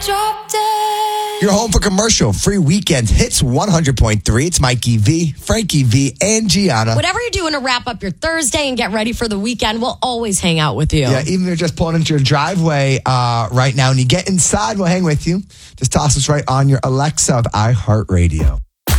Drop dead. You're home for commercial free weekend hits 100.3. It's Mikey V, Frankie V, and Gianna. Whatever you're doing to wrap up your Thursday and get ready for the weekend, we'll always hang out with you. Yeah, even if you're just pulling into your driveway right now and you get inside, we'll hang with you. Just toss us right on your Alexa of iHeartRadio.